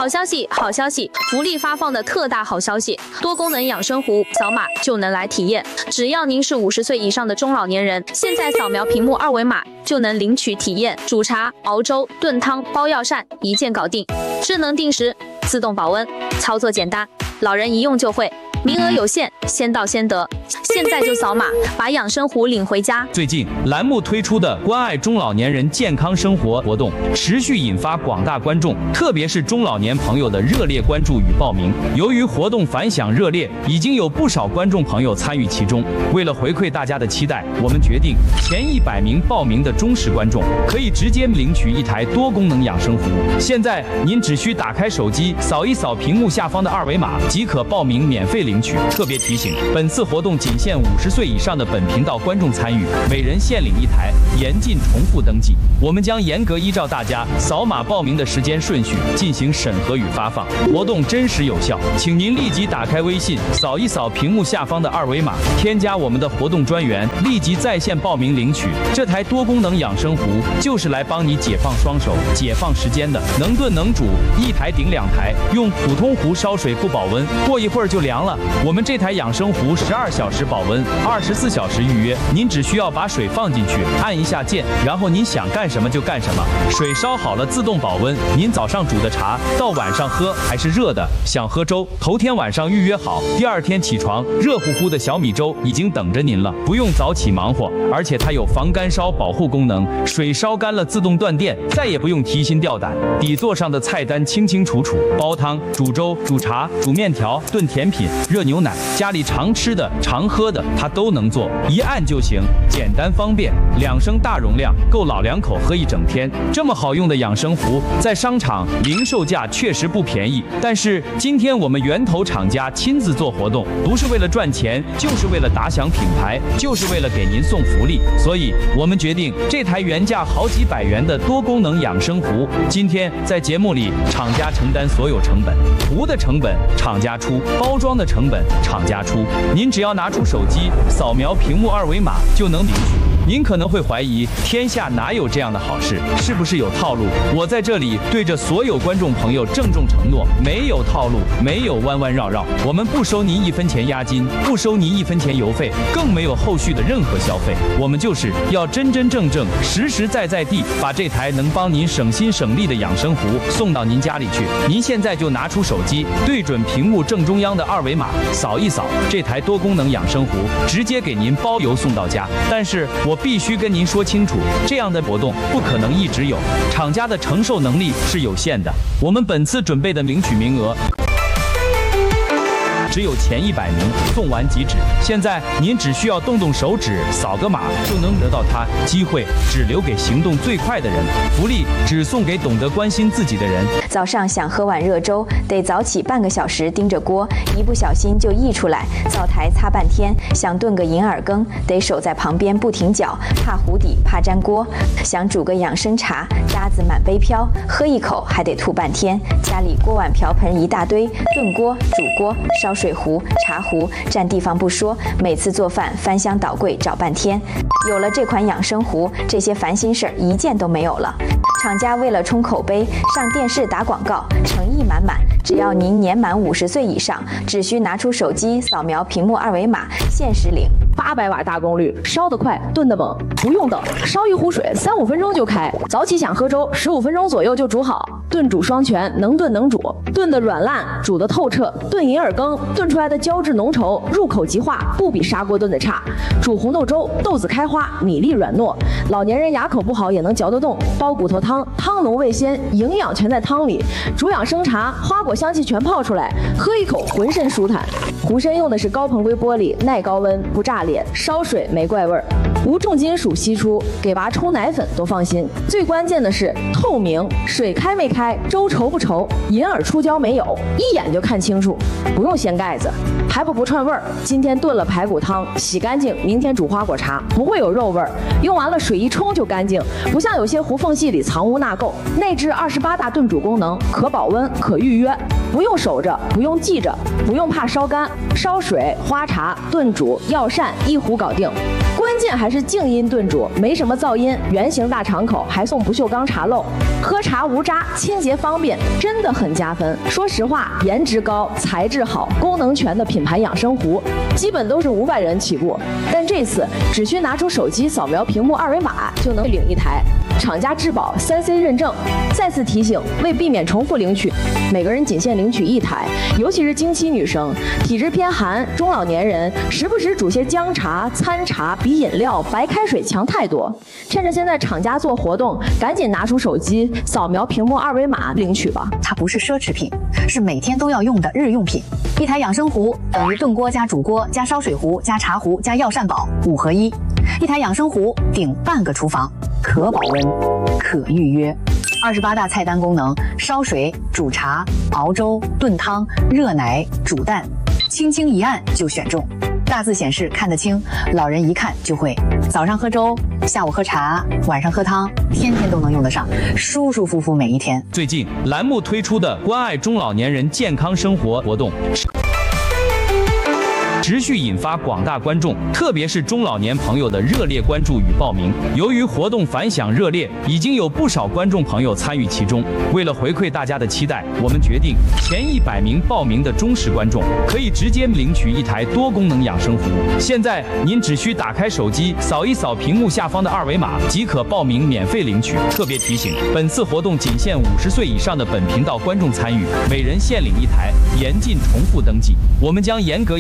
好消息，好消息！福利发放的特大好消息，多功能养生壶，扫码就能来体验。只要您是50岁以上的中老年人，现在扫描屏幕2维码就能领取体验。煮茶、熬粥、炖汤、包药膳，一键搞定。智能定时，自动保温，操作简单，老人一用就会。名额有限，先到先得。现在就扫码，把养生壶领回家。 最近栏目推出的关爱中老年人健康生活活动，持续引发广大观众，特别是中老年朋友的热烈关注与报名。由于活动反响热烈，已经有不少观众朋友参与其中。为了回馈大家的期待，我们决定前100名报名的忠实观众可以直接领取一台多功能养生壶。现在您只需打开手机，扫一扫屏幕下方的2维码，即可报名免费领取。特别提醒，本次活动仅限50岁以上的本频道观众参与，每人限领1台，严禁重复登记。我们将严格依照大家扫码报名的时间顺序进行审核与发放，活动真实有效，请您立即打开微信，扫一扫屏幕下方的2维码，添加我们的活动专员，立即在线报名领取。这台多功能养生壶就是来帮你解放双手、解放时间的，能炖能煮，1台顶2台，用普通壶烧水不保温，过一会儿就凉了。我们这台养生壶12小时保温，24小时预约，您只需要把水放进去，按一下键，然后您想干什么就干什么。水烧好了自动保温，您早上煮的茶到晚上喝还是热的，想喝粥，头天晚上预约好，第2天起床，热乎乎的小米粥已经等着您了，不用早起忙活，而且它有防干烧保护功能，水烧干了自动断电，再也不用提心吊胆。底座上的菜单清清楚楚，煲汤、煮粥、煮茶、煮面条、炖甜品、热牛奶，家里常吃的常喝的它都能做，一按就行，简单方便，2升大容量，够老两口喝一整天。这么好用的养生壶在商场零售价确实不便宜，但是今天我们源头厂家亲自做活动，不是为了赚钱，就是为了打响品牌，就是为了给您送福利，所以我们决定这台原价好几百元的多功能养生壶，今天在节目里厂家承担所有成本，壶的成本厂家出，包装的成本厂家出，您只要拿出手机扫描屏幕2维码就能领取。您可能会怀疑，天下哪有这样的好事？是不是有套路？我在这里对着所有观众朋友郑重承诺，没有套路，没有弯弯绕绕，我们不收您1分钱押金，不收您1分钱邮费，更没有后续的任何消费。我们就是要真真正正、实实在在地把这台能帮您省心省力的养生壶送到您家里去。您现在就拿出手机，对准屏幕正中央的2维码，扫一扫，这台多功能养生壶直接给您包邮送到家。但是我必须跟您说清楚，这样的活动不可能一直有，厂家的承受能力是有限的。我们本次准备的领取名额只有前100名，送完即止。现在您只需要动动手指，扫个码就能得到它，机会只留给行动最快的人，福利只送给懂得关心自己的人。 早上想喝碗热粥，得早起半个小时盯着锅，一不小心就溢出来，灶台擦半天。想炖个银耳羹，得守在旁边不停搅，怕糊底，怕粘锅。想煮个养生茶，渣子满杯飘，喝一口还得吐半天。家里锅碗瓢盆一大堆，炖锅、煮锅、烧水壶、茶壶，占地方不说，每次做饭翻箱倒柜找半天。有了这款养生壶，这些烦心事儿一件都没有了。厂家为了冲口碑，上电视打广告，诚意满满。只要您年满50岁以上，只需拿出手机扫描屏幕2维码，限时领。 800瓦大功率，烧得快，炖得猛，不用等，烧一壶水3-5分钟就开。早起想喝粥，15分钟左右就煮好。炖煮双全，能炖能煮，炖得软烂，煮得透彻。炖银耳羹，炖出来的胶质浓稠，入口即化，不比砂锅炖的差。煮红豆粥，豆子开花，米粒软糯，老年人牙口不好也能嚼得动。煲骨头汤，汤浓味鲜，营养全在汤里。煮养生茶，花果香气全泡出来，喝一口浑身舒坦。壶身用的是高硼硅玻璃，耐高温，不炸裂，烧水没怪味儿，无重金属析出，给娃冲奶粉都放心。最关键的是透明，水开没开，粥稠不稠，银耳出胶没有，一眼就看清楚，不用掀盖子，还不串味儿。今天炖了排骨汤，洗干净，明天煮花果茶，不会有肉味儿，用完了水一冲就干净，不像有些壶缝隙里藏污纳垢。内置28大炖煮功能，可保温，可预约。 不用守着，不用记着，不用怕烧干，烧水、花茶、炖煮、药膳一壶搞定。关键还是静音炖煮，没什么噪音，圆形大敞口，还送不锈钢茶漏，喝茶无渣，清洁方便，真的很加分。说实话，颜值高、材质好、功能全的品牌养生壶，基本都是500元起步，但这次只需拿出手机扫描屏幕2维码就能领一台。厂家质保3C 认证。再次提醒，为避免重复领取，每个人仅限领取1台，尤其是经期女生、体质偏寒、中老年人，时不时煮些姜茶、参茶比饮料、白开水强太多。趁着现在厂家做活动，赶紧拿出手机扫描屏幕2维码领取吧。 它不是奢侈品，是每天都要用的日用品。一台养生壶等于炖锅加煮锅加烧水壶加茶壶加药膳宝5合1。一台养生壶顶半个厨房，可保温，可预约。28大菜单功能：烧水、煮茶、熬粥、炖汤、热奶、煮蛋，轻轻一按就选中。大字显示看得清，老人一看就会。早上喝粥，下午喝茶，晚上喝汤，天天都能用得上，舒舒服服每一天。 最近栏目推出的关爱中老年人健康生活活动，持续引发广大观众，特别是中老年朋友的热烈关注与报名。由于活动反响热烈，已经有不少观众朋友参与其中。为了回馈大家的期待，我们决定前100名报名的忠实观众可以直接领取1台多功能养生壶。现在您只需打开手机，扫一扫屏幕下方的2维码，即可报名免费领取。特别提醒，本次活动仅限50岁以上的本频道观众参与，每人限领1台，严禁重复登记。我们将严格